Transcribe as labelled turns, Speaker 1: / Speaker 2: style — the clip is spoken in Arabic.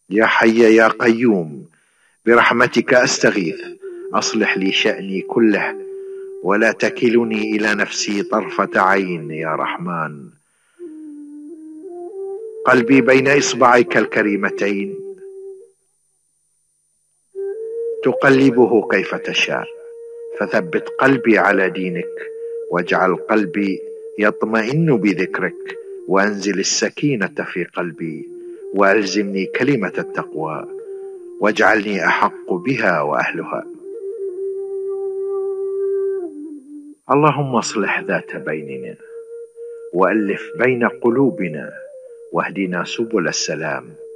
Speaker 1: يا حي يا قيوم برحمتك أستغيث، أصلح لي شأني كله ولا تكلني إلى نفسي طرفة عين يا رحمن. قلبي بين إصبعيك الكريمتين تقلبه كيف تشاء، فثبت قلبي على دينك واجعل قلبي يطمئن بذكرك، وأنزل السكينة في قلبي وألزمني كلمة التقوى واجعلني أحق بها وأهلها. اللهم اصلح ذات بيننا وألف بين قلوبنا واهدنا سبل السلام.